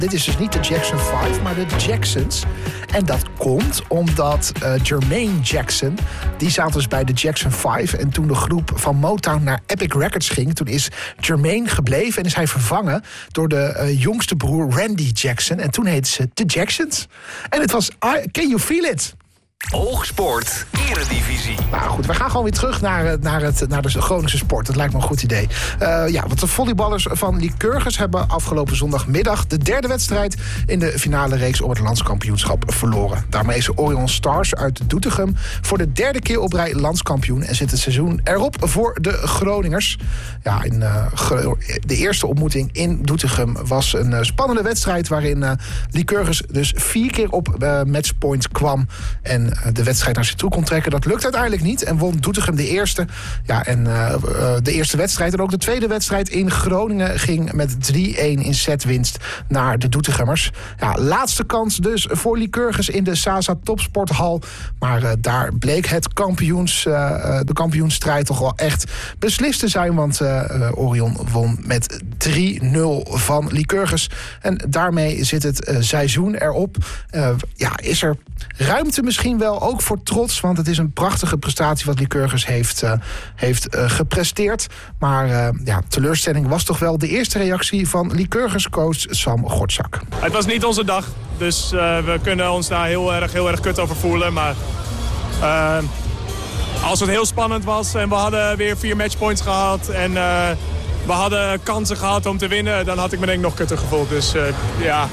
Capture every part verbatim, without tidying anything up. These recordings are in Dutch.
Dit is dus niet de Jackson vijf, maar de Jacksons. En dat komt omdat uh, Jermaine Jackson, die zat dus bij de Jackson vijf. En toen de groep van Motown naar Epic Records ging, toen is Jermaine gebleven en is hij vervangen door de uh, jongste broer Randy Jackson. En toen heette ze de Jacksons. En het was I, Can You Feel It? Oogsport, Eredivisie. Nou goed, we gaan gewoon weer terug naar, naar, het, naar de Groningse sport. Dat lijkt me een goed idee. Uh, ja, want de volleyballers van Lycurgus hebben afgelopen zondagmiddag de derde wedstrijd in de finale reeks om het landskampioenschap verloren. Daarmee is Orion Stars uit Doetinchem voor de derde keer op rij landskampioen en zit het seizoen erop voor de Groningers. Ja, in, uh, de eerste ontmoeting in Doetinchem was een uh, spannende wedstrijd waarin uh, Lycurgus dus vier keer op uh, matchpoint kwam en de wedstrijd naar zich toe kon trekken. Dat lukt uiteindelijk niet en won Doetinchem de eerste. Ja, en uh, de eerste wedstrijd en ook de tweede wedstrijd in Groningen ging met drie-een in setwinst naar de Doetinchem. Ja, laatste kans dus voor Lycurgus in de Sasa Topsporthal. Maar uh, daar bleek het kampioens, uh, de kampioensstrijd toch wel echt beslist te zijn, want uh, Orion won met drie nul van Lycurgus. En daarmee zit het uh, seizoen erop. Uh, ja, is er ruimte misschien wel ook voor trots, want het is een prachtige prestatie wat Lycurgus heeft, uh, heeft uh, gepresteerd. Maar uh, ja, teleurstelling was toch wel de eerste reactie van Lycurgus-coach Sam Gortzak. Het was niet onze dag, dus uh, we kunnen ons daar heel erg, heel erg kut over voelen. Maar uh, als het heel spannend was en we hadden weer vier matchpoints gehad en uh, we hadden kansen gehad om te winnen, dan had ik me denk ik nog kutter gevoeld. Dus uh, ja,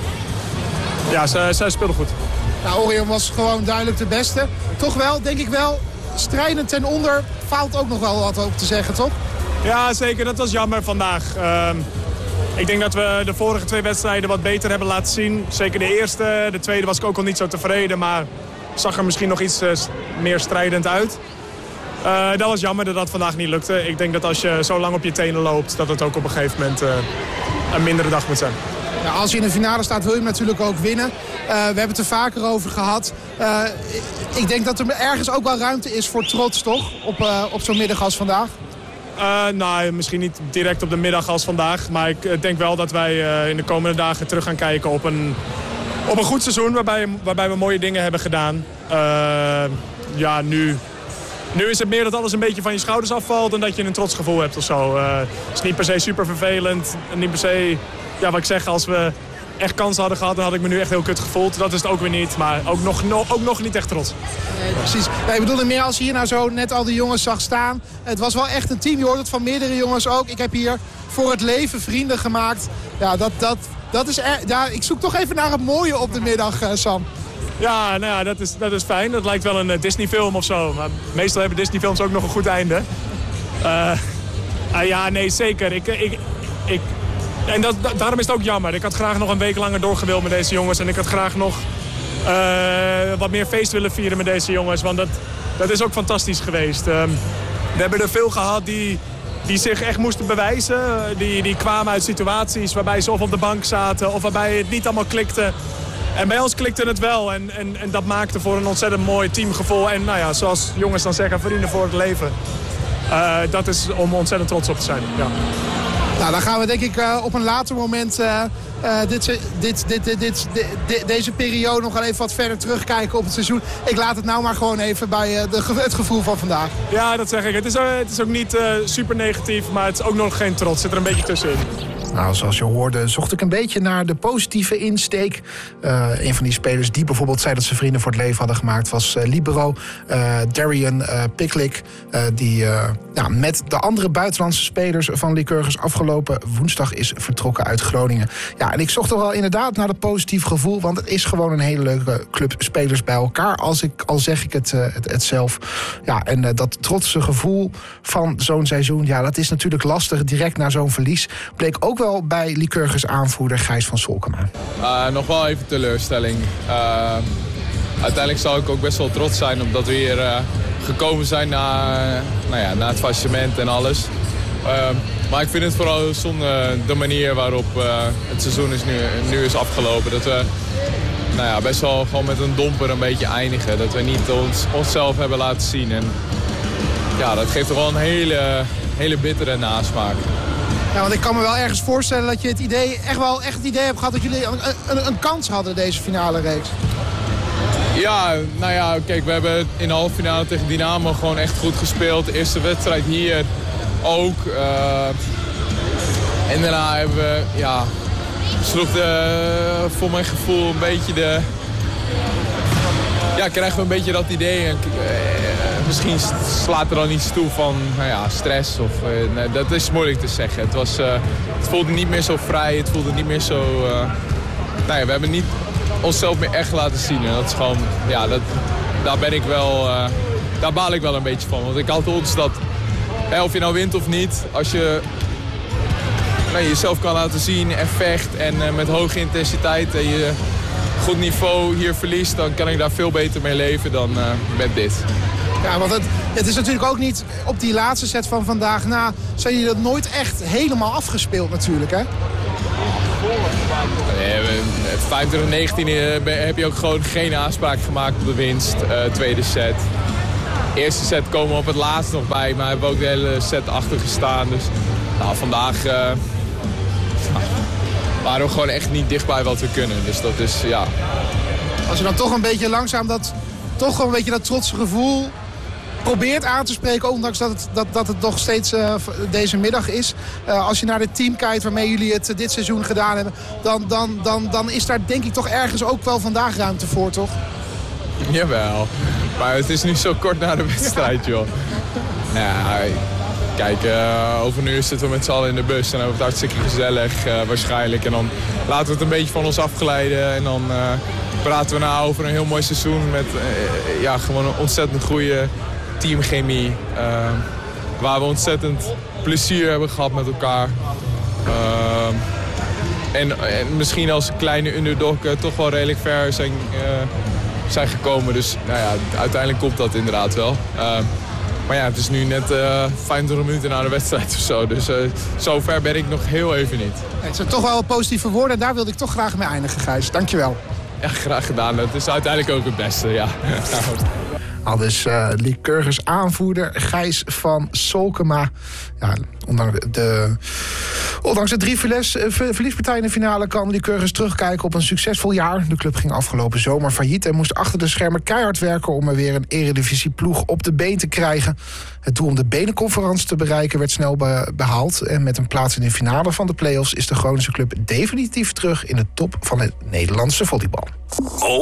ja zij, zij speelden goed. Nou, Orion was gewoon duidelijk de beste. Toch wel, denk ik wel, strijdend ten onder faalt ook nog wel wat op te zeggen, toch? Ja, zeker. Dat was jammer vandaag. Uh, ik denk dat we de vorige twee wedstrijden wat beter hebben laten zien. Zeker de eerste. De tweede was ik ook al niet zo tevreden, maar zag er misschien nog iets uh, meer strijdend uit. Uh, dat was jammer dat dat vandaag niet lukte. Ik denk dat als je zo lang op je tenen loopt, dat het ook op een gegeven moment uh, een mindere dag moet zijn. Ja, als je in de finale staat wil je hem natuurlijk ook winnen. Uh, we hebben het er vaker over gehad. Uh, ik denk dat er ergens ook wel ruimte is voor trots, toch? Op, uh, op zo'n middag als vandaag. Uh, nou, misschien niet direct op de middag als vandaag. Maar ik denk wel dat wij uh, in de komende dagen terug gaan kijken op een, op een goed seizoen. Waarbij, waarbij we mooie dingen hebben gedaan. Uh, ja, nu... Nu is het meer dat alles een beetje van je schouders afvalt en dat je een trotsgevoel hebt of zo. Uh, het is niet per se super vervelend. Niet per se, ja, wat ik zeg, als we echt kansen hadden gehad, dan had ik me nu echt heel kut gevoeld. Dat is het ook weer niet, maar ook nog, no, ook nog niet echt trots. Nee, precies. Ja, ik bedoelde meer als je hier nou zo net al die jongens zag staan. Het was wel echt een team, je hoort het van meerdere jongens ook. Ik heb hier voor het leven vrienden gemaakt. Ja, dat, dat, dat is er, ja, ik zoek toch even naar het mooie op de middag, uh, Sam. Ja, nou ja, dat is, dat is fijn. Dat lijkt wel een uh, Disney-film of zo. Maar meestal hebben Disney-films ook nog een goed einde. Uh, uh, ja, nee, zeker. Ik, ik, ik, en dat, dat, daarom is het ook jammer. Ik had graag nog een week langer doorgewild met deze jongens. En ik had graag nog uh, wat meer feest willen vieren met deze jongens. Want dat, dat is ook fantastisch geweest. Uh, we hebben er veel gehad die, die zich echt moesten bewijzen. Die, die kwamen uit situaties waarbij ze of op de bank zaten of waarbij het niet allemaal klikte. En bij ons klikte het wel en, en, en dat maakte voor een ontzettend mooi teamgevoel. En nou ja, zoals jongens dan zeggen, vrienden voor het leven. Uh, dat is om ontzettend trots op te zijn, ja. Nou, dan gaan we denk ik uh, op een later moment uh, uh, dit, dit, dit, dit, dit, dit, dit, deze periode nog wel even wat verder terugkijken op het seizoen. Ik laat het nou maar gewoon even bij uh, de, het gevoel van vandaag. Ja, dat zeg ik. Het is, uh, het is ook niet uh, super negatief, maar het is ook nog geen trots. Het zit er een beetje tussenin. Nou, zoals je hoorde, zocht ik een beetje naar de positieve insteek. Uh, een van die spelers die bijvoorbeeld zei dat ze vrienden voor het leven hadden gemaakt was uh, libero uh, Darian uh, Picklick. Uh, die uh, ja, met de andere buitenlandse spelers van Lycurgus afgelopen woensdag is vertrokken uit Groningen. Ja, en ik zocht toch wel inderdaad naar het positief gevoel, want het is gewoon een hele leuke club spelers bij elkaar. Als ik, al zeg ik het, uh, het, het zelf. Ja, en uh, dat trotse gevoel van zo'n seizoen, ja, dat is natuurlijk lastig direct na zo'n verlies. Bleek ook wel bij Lycurgus aanvoerder Gijs van Solkema. Uh, nog wel even teleurstelling. Uh, uiteindelijk zou ik ook best wel trots zijn omdat we hier uh, gekomen zijn na, nou ja, na het faillissement en alles. Uh, maar ik vind het vooral zonde de manier waarop uh, het seizoen is nu, nu is afgelopen. Dat we nou ja, best wel gewoon met een domper een beetje eindigen. Dat we niet ons, onszelf hebben laten zien. En ja, dat geeft toch wel een hele, hele bittere nasmaak. Ja, want ik kan me wel ergens voorstellen dat je het idee, echt wel echt het idee hebt gehad dat jullie een, een, een kans hadden deze finale reeks. Ja, nou ja, kijk, we hebben in de halve finale tegen Dynamo gewoon echt goed gespeeld. De eerste wedstrijd hier ook. Uh, en daarna hebben we, ja, sloeg de, voor mijn gevoel een beetje de... Ja, krijgen we een beetje dat idee. En, uh, misschien slaat er dan iets toe van, nou ja, stress. Of, uh, nee, dat is moeilijk te zeggen. Het, was, uh, het voelde niet meer zo vrij, het voelde niet meer zo... Uh, nou ja, we hebben niet onszelf meer echt laten zien. En dat is gewoon, ja, dat, daar ben ik wel, uh, daar baal ik wel een beetje van. Want ik had ons dat, hè, of je nou wint of niet, als je nou, jezelf kan laten zien en vecht en uh, met hoge intensiteit en je goed niveau hier verliest, dan kan ik daar veel beter mee leven dan uh, met dit. Ja, want het, het is natuurlijk ook niet op die laatste set van vandaag na, zijn jullie dat nooit echt helemaal afgespeeld natuurlijk, hè? vijfentwintig negentien heb je ook gewoon geen aanspraak gemaakt op de winst. Uh, tweede set. Eerste set komen we op het laatst nog bij, maar hebben we ook de hele set achter gestaan. Dus nou, vandaag uh, waren we gewoon echt niet dichtbij wat we kunnen. Dus dat is, ja... Als je dan toch een beetje langzaam dat, toch gewoon een beetje dat trotse gevoel probeert aan te spreken, ondanks dat het, dat, dat het nog steeds uh, deze middag is. Uh, als je naar het team kijkt waarmee jullie het uh, dit seizoen gedaan hebben, dan, dan, dan, dan is daar denk ik toch ergens ook wel vandaag ruimte voor, toch? Jawel, maar het is nu zo kort na de wedstrijd, joh. Ja, kijk, uh, over een uur zitten we met z'n allen in de bus en dan wordt het hartstikke gezellig uh, waarschijnlijk. En dan laten we het een beetje van ons afglijden en dan uh, praten we na over een heel mooi seizoen met uh, ja, gewoon een ontzettend goede teamchemie. Uh, waar we ontzettend plezier hebben gehad met elkaar. Uh, en, en misschien als kleine underdog uh, toch wel redelijk ver zijn, uh, zijn gekomen. Dus nou ja, uiteindelijk komt dat inderdaad wel. Uh, maar ja, het is nu net uh, vijfentwintig minuten na de wedstrijd of zo. Dus uh, zover ben ik nog heel even niet. Het zijn toch wel positieve woorden en daar wilde ik toch graag mee eindigen, Gijs. Dankjewel. Ja, graag gedaan. Het is uiteindelijk ook het beste, ja. Al dus uh, Lycurgus aanvoerder Gijs van Solkema. Ja, ondanks de, ondanks de drie verlies, verliespartijen in de finale kan Lycurgus terugkijken op een succesvol jaar. De club ging afgelopen zomer failliet en moest achter de schermen keihard werken om er weer een eredivisieploeg op de been te krijgen. Het doel om de Beneconferentie te bereiken werd snel be- behaald. En met een plaats in de finale van de play-offs is de Groningse club definitief terug in de top van het Nederlandse volleybal.